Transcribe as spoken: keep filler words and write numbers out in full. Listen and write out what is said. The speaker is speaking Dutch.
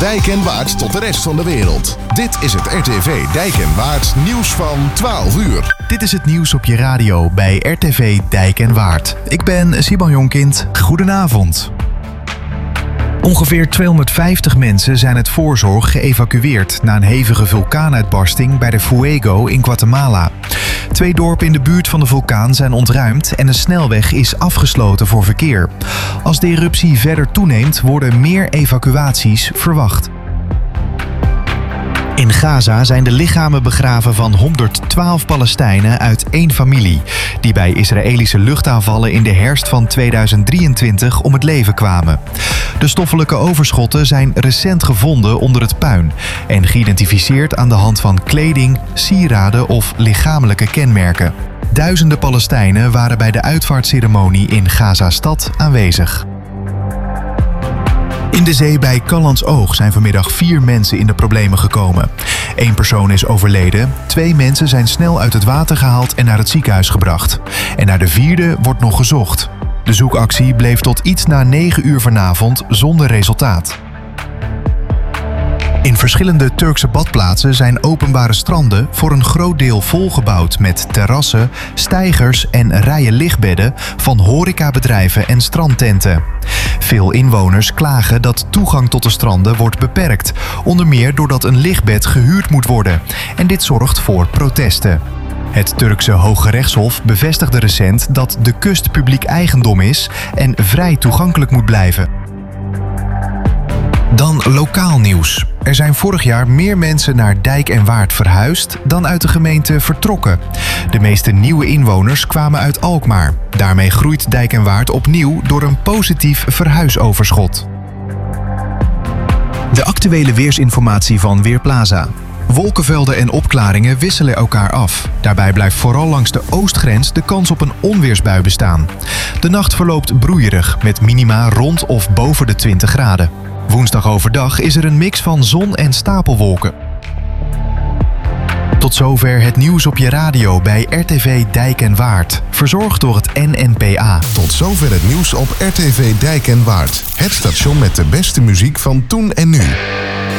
Dijk en Waard tot de rest van de wereld. Dit is het R T V Dijk en Waard nieuws van twaalf uur. Dit is het nieuws op je radio bij R T V Dijk en Waard. Ik ben Siban Jonkind. Goedenavond. Ongeveer tweehonderdvijftig mensen zijn uit voorzorg geëvacueerd na een hevige vulkaanuitbarsting bij de Fuego in Guatemala. Twee dorpen in de buurt van de vulkaan zijn ontruimd en de snelweg is afgesloten voor verkeer. Als de eruptie verder toeneemt, worden meer evacuaties verwacht. In Gaza zijn de lichamen begraven van honderdtwaalf Palestijnen uit één familie, die bij Israëlische luchtaanvallen in de herfst van tweeduizend drieëntwintig om het leven kwamen. De stoffelijke overschotten zijn recent gevonden onder het puin en geïdentificeerd aan de hand van kleding, sieraden of lichamelijke kenmerken. Duizenden Palestijnen waren bij de uitvaartceremonie in Gaza-stad aanwezig. In de zee bij Callantsoog zijn vanmiddag vier mensen in de problemen gekomen. Eén persoon is overleden, twee mensen zijn snel uit het water gehaald en naar het ziekenhuis gebracht. En naar de vierde wordt nog gezocht. De zoekactie bleef tot iets na negen uur vanavond zonder resultaat. In verschillende Turkse badplaatsen zijn openbare stranden voor een groot deel volgebouwd met terrassen, steigers en rijen lichtbedden van horecabedrijven en strandtenten. Veel inwoners klagen dat toegang tot de stranden wordt beperkt, onder meer doordat een lichtbed gehuurd moet worden. En dit zorgt voor protesten. Het Turkse Hoge Rechtshof bevestigde recent dat de kust publiek eigendom is en vrij toegankelijk moet blijven. Dan lokaal nieuws. Er zijn vorig jaar meer mensen naar Dijk en Waard verhuisd dan uit de gemeente vertrokken. De meeste nieuwe inwoners kwamen uit Alkmaar. Daarmee groeit Dijk en Waard opnieuw door een positief verhuisoverschot. De actuele weersinformatie van Weerplaza. Wolkenvelden en opklaringen wisselen elkaar af. Daarbij blijft vooral langs de oostgrens de kans op een onweersbui bestaan. De nacht verloopt broeierig met minima rond of boven de twintig graden. Woensdag overdag is er een mix van zon en stapelwolken. Tot zover het nieuws op je radio bij R T V Dijk en Waard. Verzorgd door het N N P A. Tot zover het nieuws op R T V Dijk en Waard. Het station met de beste muziek van toen en nu.